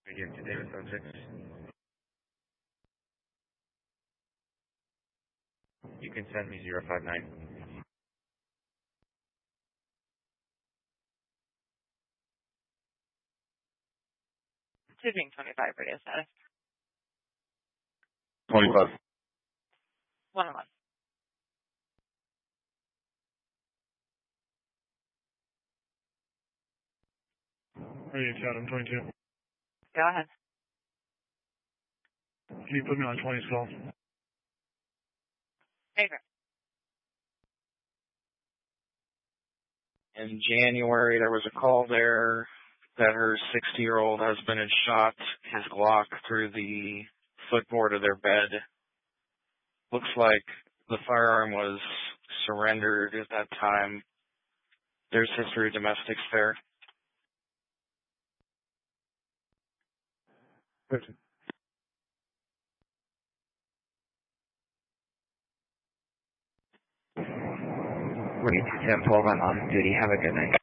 Again, to Davis on 6. You can send me 059. Tipping 25 radio status. 25. 101. Radio Chatham 22. Go ahead. Can you put me on 20 call? Favorite. In January, there was a call there that her 60-year-old husband had shot his Glock through the footboard of their bed. Looks like the firearm was surrendered at that time. There's history of domestics there. Listen. Radio 212 on duty. Have a good night.